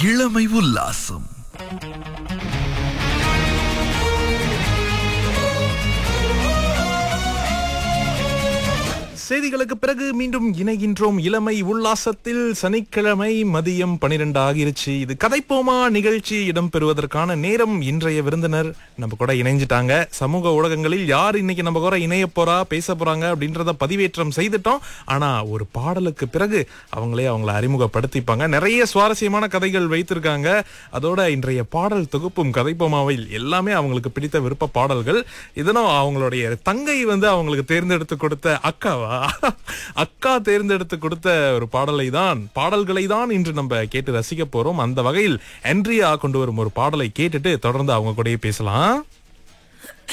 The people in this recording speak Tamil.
இளமை உல்லாசம். செய்திகளுக்கு பிறகு மீண்டும் இணைகின்றோம் இளமை உல்லாசத்தில். சனிக்கிழமை மதியம் 12 ஆகிருச்சு. இது கதைப்போமா நிகழ்ச்சி இடம்பெறுவதற்கான நேரம். இன்றைய விருந்தினர் நம்ம கூட இணைஞ்சிட்டாங்க. சமூக ஊடகங்களில் யார் இன்னைக்கு நம்ம கூட இணைய போறா, பேச போறாங்க அப்படின்றத பதிவேற்றம் செய்துட்டோம். ஆனா ஒரு பாடலுக்கு பிறகு அவங்கள அறிமுகப்படுத்திப்பாங்க. நிறைய சுவாரஸ்யமான கதைகள் வைத்திருக்காங்க. அதோட இன்றைய பாடல் தொகுப்பும் கதைப்போமாவில் எல்லாமே அவங்களுக்கு பிடித்த விருப்ப பாடல்கள். இதனும் அவங்களுடைய தங்கை அவங்களுக்கு தேர்ந்தெடுத்து கொடுத்த அக்கா தேர்ந்தெடுத்து கொடுத்த ஒரு பாடல்களை தான் இன்று நம்ம கேட்டு ரசிக்க போறோம். அந்த வகையில் ஆண்ட்ரியா கொண்டு வரும் ஒரு பாடலை கேட்டுட்டு தொடர்ந்து அவங்க கூடயே பேசலாம்.